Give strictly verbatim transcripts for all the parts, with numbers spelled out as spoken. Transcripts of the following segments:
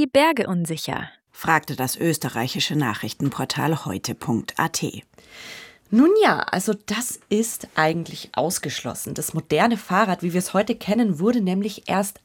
die Berge unsicher?, fragte das österreichische Nachrichtenportal heute punkt a t. Nun ja, also das ist eigentlich ausgeschlossen. Das moderne Fahrrad, wie wir es heute kennen, wurde nämlich erst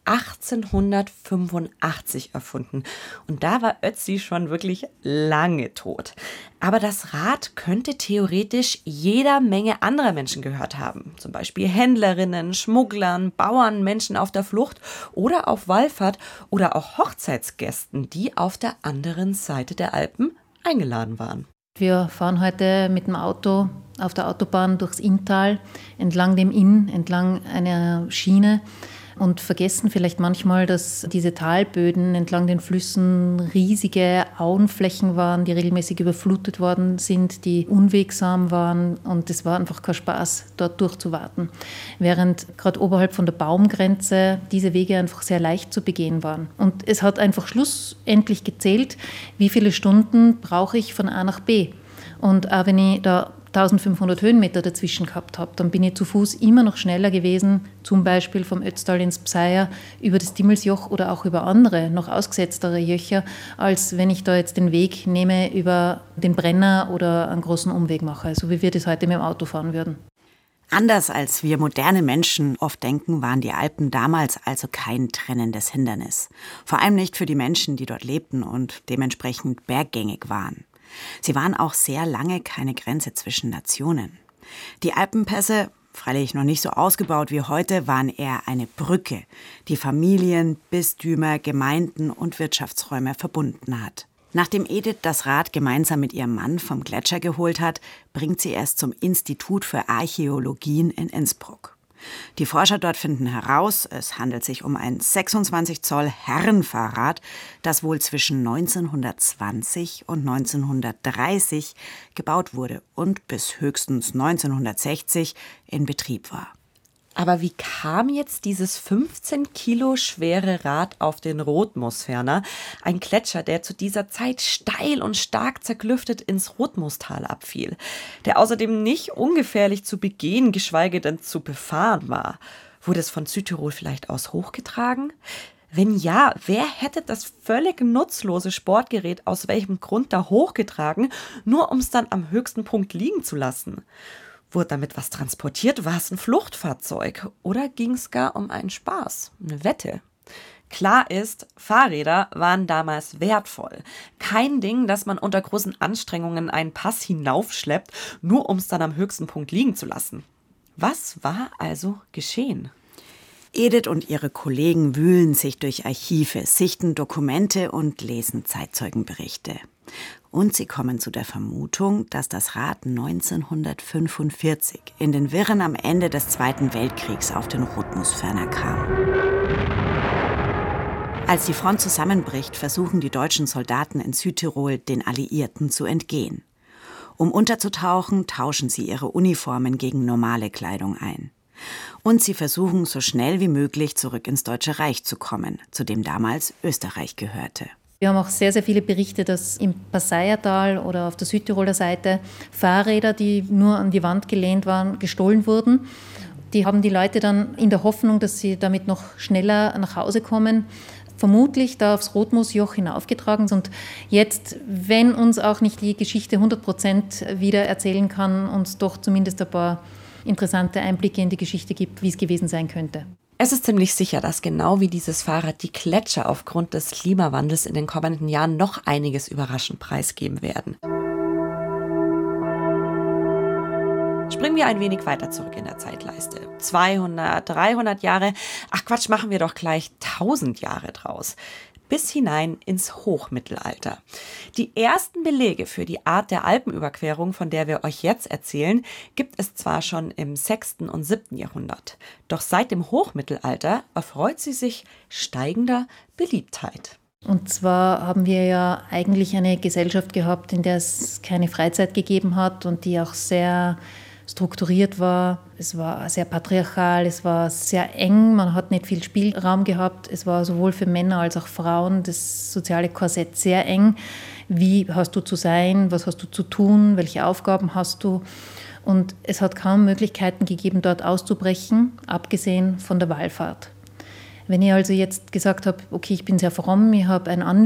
achtzehnhundertfünfundachtzig erfunden. Und da war Ötzi schon wirklich lange tot. Aber das Rad könnte theoretisch jeder Menge anderer Menschen gehört haben. Zum Beispiel Händlerinnen, Schmugglern, Bauern, Menschen auf der Flucht oder auf Wallfahrt oder auch Hochzeitsgästen, die auf der anderen Seite der Alpen eingeladen waren. Wir fahren heute mit dem Auto auf der Autobahn durchs Inntal, entlang dem Inn, entlang einer Schiene und vergessen vielleicht manchmal, dass diese Talböden entlang den Flüssen riesige Auenflächen waren, die regelmäßig überflutet worden sind, die unwegsam waren, und es war einfach kein Spaß, dort durchzuwarten. Während gerade oberhalb von der Baumgrenze diese Wege einfach sehr leicht zu begehen waren. Und es hat einfach schlussendlich gezählt, wie viele Stunden brauche ich von A nach B. Und auch wenn ich da eintausendfünfhundert Höhenmeter dazwischen gehabt habe, dann bin ich zu Fuß immer noch schneller gewesen, zum Beispiel vom Ötztal ins Pseier, über das Dimmelsjoch oder auch über andere, noch ausgesetztere Jöcher, als wenn ich da jetzt den Weg nehme über den Brenner oder einen großen Umweg mache, so wie wir das heute mit dem Auto fahren würden. Anders als wir moderne Menschen oft denken, waren die Alpen damals also kein trennendes Hindernis. Vor allem nicht für die Menschen, die dort lebten und dementsprechend berggängig waren. Sie waren auch sehr lange keine Grenze zwischen Nationen. Die Alpenpässe, freilich noch nicht so ausgebaut wie heute, waren eher eine Brücke, die Familien, Bistümer, Gemeinden und Wirtschaftsräume verbunden hat. Nachdem Edith das Rad gemeinsam mit ihrem Mann vom Gletscher geholt hat, bringt sie es zum Institut für Archäologien in Innsbruck. Die Forscher dort finden heraus, es handelt sich um ein sechsundzwanzig Zoll Herrenfahrrad, das wohl zwischen neunzehnhundertzwanzig und neunzehnhundertdreißig gebaut wurde und bis höchstens neunzehnhundertsechzig in Betrieb war. Aber wie kam jetzt dieses fünfzehn Kilo schwere Rad auf den Rotmoosferner, ein Gletscher, der zu dieser Zeit steil und stark zerklüftet ins Rotmoostal abfiel, der außerdem nicht ungefährlich zu begehen, geschweige denn zu befahren war? Wurde es von Südtirol vielleicht aus hochgetragen? Wenn ja, wer hätte das völlig nutzlose Sportgerät aus welchem Grund da hochgetragen, nur um es dann am höchsten Punkt liegen zu lassen? Wurde damit was transportiert? War es ein Fluchtfahrzeug? Oder ging es gar um einen Spaß, eine Wette? Klar ist, Fahrräder waren damals wertvoll. Kein Ding, dass man unter großen Anstrengungen einen Pass hinaufschleppt, nur um es dann am höchsten Punkt liegen zu lassen. Was war also geschehen? Edith und ihre Kollegen wühlen sich durch Archive, sichten Dokumente und lesen Zeitzeugenberichte. Und sie kommen zu der Vermutung, dass das Rad neunzehnhundertfünfundvierzig in den Wirren am Ende des Zweiten Weltkriegs auf den Rotmoosferner kam. Als die Front zusammenbricht, versuchen die deutschen Soldaten in Südtirol, den Alliierten zu entgehen. Um unterzutauchen, tauschen sie ihre Uniformen gegen normale Kleidung ein. Und sie versuchen, so schnell wie möglich zurück ins Deutsche Reich zu kommen, zu dem damals Österreich gehörte. Wir haben auch sehr, sehr viele Berichte, dass im Passeiertal oder auf der Südtiroler Seite Fahrräder, die nur an die Wand gelehnt waren, gestohlen wurden. Die haben die Leute dann in der Hoffnung, dass sie damit noch schneller nach Hause kommen, vermutlich da aufs Rotmoosjoch hinaufgetragen. Und jetzt, wenn uns auch nicht die Geschichte hundert Prozent wieder erzählen kann, uns doch zumindest ein paar interessante Einblicke in die Geschichte gibt, wie es gewesen sein könnte. Es ist ziemlich sicher, dass genau wie dieses Fahrrad die Gletscher aufgrund des Klimawandels in den kommenden Jahren noch einiges überraschend preisgeben werden. Springen wir ein wenig weiter zurück in der Zeitleiste. zweihundert, dreihundert Jahre, ach Quatsch, machen wir doch gleich tausend Jahre draus. Bis hinein ins Hochmittelalter. Die ersten Belege für die Art der Alpenüberquerung, von der wir euch jetzt erzählen, gibt es zwar schon im sechsten und siebten Jahrhundert. Doch seit dem Hochmittelalter erfreut sie sich steigender Beliebtheit. Und zwar haben wir ja eigentlich eine Gesellschaft gehabt, in der es keine Freizeit gegeben hat und die auch sehr strukturiert war. Es war sehr patriarchal, es war sehr eng, man hat nicht viel Spielraum gehabt. Es war sowohl für Männer als auch Frauen das soziale Korsett sehr eng. Wie hast du zu sein, was hast du zu tun, welche Aufgaben hast du? Und es hat kaum Möglichkeiten gegeben, dort auszubrechen, abgesehen von der Wallfahrt. Wenn ich also jetzt gesagt habe, okay, ich bin sehr fromm, ich habe ein Anliegen,